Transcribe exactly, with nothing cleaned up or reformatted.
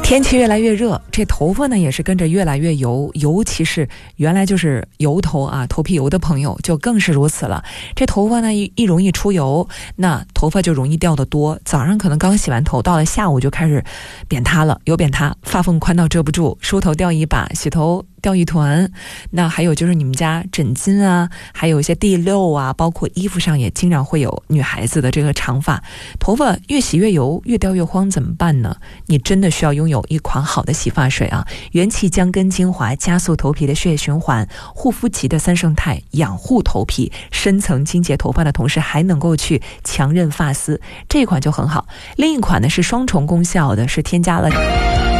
天气越来越热，这头发呢也是跟着越来越油，尤其是原来就是油头啊，头皮油的朋友就更是如此了。这头发呢一一容易出油，那头发就容易掉得多。早上可能刚洗完头，到了下午就开始扁塌了，油扁塌，发缝宽到遮不住，梳头掉一把，洗头掉一团。那还有就是你们家枕巾啊，还有一些地漏啊，包括衣服上也经常会有女孩子的这个长发，头发越洗越油，越掉越荒，怎么办呢？你真的需要拥有一款好的洗发水啊，元气姜根精华加速头皮的血液循环，护肤级的三生态养护头皮，深层清洁头发的同时还能够去强韧发丝，这一款就很好。另一款呢是双重功效的，是添加了